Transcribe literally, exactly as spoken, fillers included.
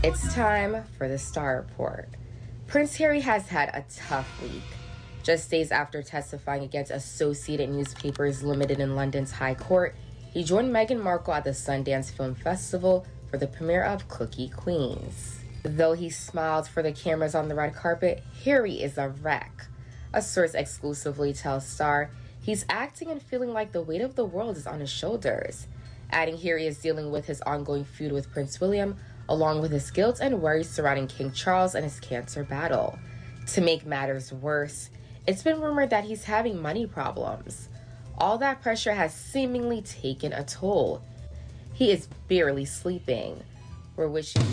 It's time for the Star Report. Prince Harry has had a tough week. Just days after testifying against Associated Newspapers Limited in London's High Court, he joined Meghan Markle at the Sundance Film Festival for the premiere of Cookie Queens. Though he smiled for the cameras on the red carpet, Harry is a wreck. A source exclusively tells Star he's acting and feeling like the weight of the world is on his shoulders, adding Harry is dealing with his ongoing feud with Prince William, along with his guilt and worries surrounding King Charles and his cancer battle. To make matters worse, it's been rumored that he's having money problems. All that pressure has seemingly taken a toll. He is barely sleeping. We're wishing